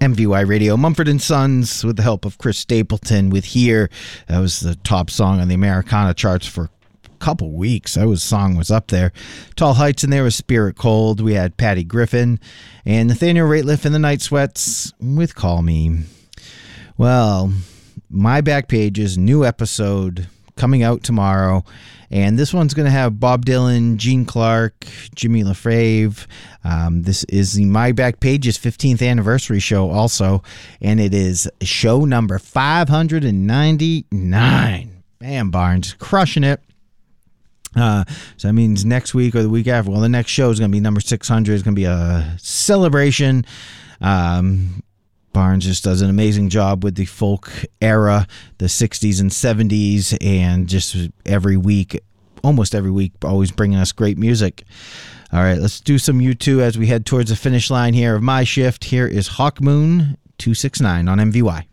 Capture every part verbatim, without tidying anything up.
M V Y Radio, Mumford and Sons, with the help of Chris Stapleton with Here. That was the top song on the Americana charts for a couple weeks. That was song was up there. Tall Heights in there was Spirit Cold. We had Patty Griffin and Nathaniel Rateliff and the Night Sweats with Call Me. Well, My Back Pages, new episode coming out tomorrow. And this one's going to have Bob Dylan, Gene Clark, Jimmy LaFave. Um, this is the My Back Pages fifteenth anniversary show also. And it is show number five hundred ninety-nine. Man, Barnes, crushing it. Uh, so that means next week or the week after. Well, the next show is going to be number six hundred. It's going to be a celebration. Um, Barnes just does an amazing job with the folk era, the sixties and seventies, and just every week, almost every week, always bringing us great music. All right, let's do some U two as we head towards the finish line here of my shift. Here is Hawk Moon two sixty-nine on M V Y.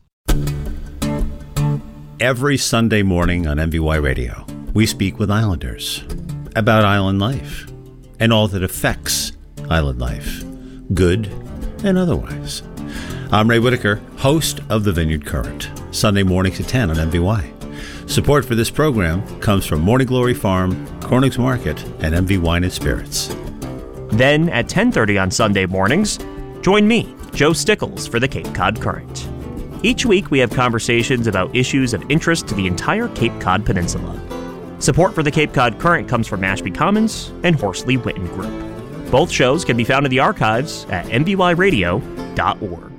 Every Sunday morning on M V Y Radio, we speak with Islanders about island life and all that affects island life, good and otherwise. I'm Ray Whitaker, host of The Vineyard Current, Sunday mornings at ten on M V Y. Support for this program comes from Morning Glory Farm, Corning's Market, and M V Wine and Spirits. Then at ten thirty on Sunday mornings, join me, Joe Stickles, for the Cape Cod Current. Each week we have conversations about issues of interest to the entire Cape Cod Peninsula. Support for the Cape Cod Current comes from Mashpee Commons and Horsley Witten Group. Both shows can be found in the archives at m v y radio dot org.